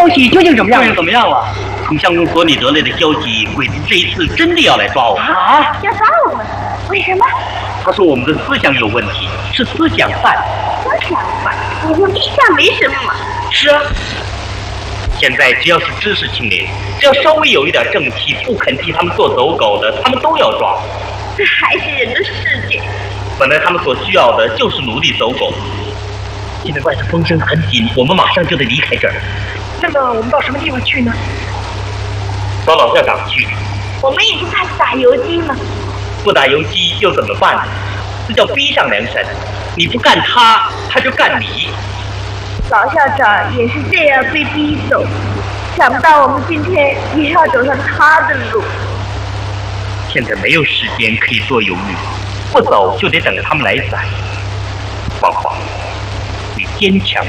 消息究竟怎么样？ 怎么样了？从乡公所里得来的消息，鬼子这一次真的要来抓我们啊！ 要抓我们？为什么？ 他说我们的思想有问题，是思想犯。 思想犯？我们思想没什么嘛。 是啊。现在只要是知识青年，只要稍微有一点正气，不肯替他们做走狗的，他们都要抓。 这还是人的世界。 本来他们所需要的就是奴隶走狗。现在外头风声很紧，我们马上就得离开这儿。 那么我们到什么地方去呢？ 找老校长去。 我们也是怕打游击嘛。 不打游击又怎么办呢？这叫逼上梁山。你不干他，他就干你。 老校长也是这样被逼走，想不到我们今天也要走上他的路。 现在没有时间可以做犹豫，不走就得等他们来宰。黄黄，你坚强。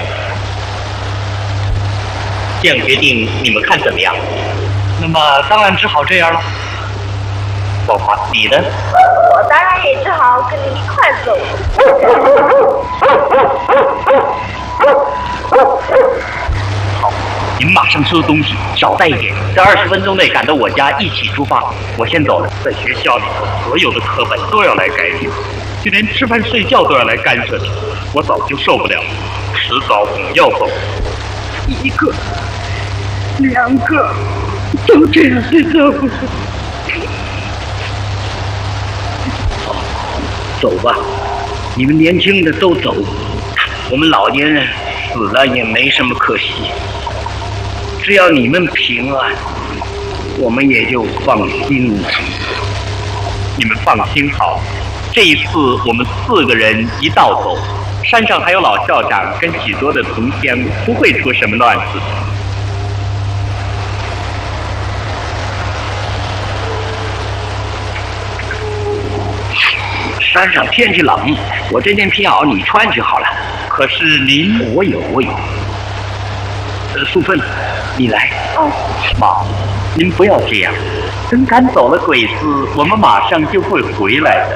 这样决定，你们看怎么样？ 那么当然只好这样了。 黄黄，你呢？ 我当然也只好跟你一块走。 好，你们马上收东西，少带一点，在20分钟内赶到我家，一起出发。我先走了。在学校里头，所有的课本都要来改写，就连吃饭睡觉都要来干涉你。我早就受不了了，迟早我要走。 一个、2个，都这样对待我。 走吧，你们年轻的都走，我们老年人死了也没什么可惜。只要你们平安，我们也就放心了。你们放心好，这一次我们4个人一道走，山上还有老校长跟许多的同乡，不会出什么乱子。山上天气冷，我这件皮袄你穿就好了。可是您，我有。淑芬，你来。 哦， 妈，您不要这样。等赶走了鬼子，我们马上就会回来的。